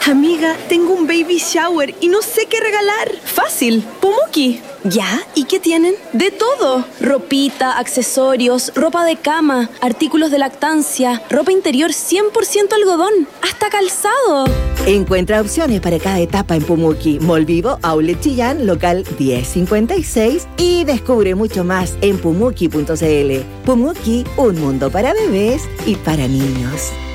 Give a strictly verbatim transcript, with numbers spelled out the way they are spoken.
Amiga, tengo un baby shower y no sé qué regalar. Fácil, Pumuki. ¿Ya? ¿Y qué tienen? De todo. Ropita, accesorios, ropa de cama, artículos de lactancia, ropa interior cien por ciento algodón, hasta calzado. Encuentra opciones para cada etapa en Pumuki, Mall Vivo, Outlet Chillán, local diez cincuenta y seis y descubre mucho más en pumuki punto cl. Pumuki, un mundo para bebés y para niños.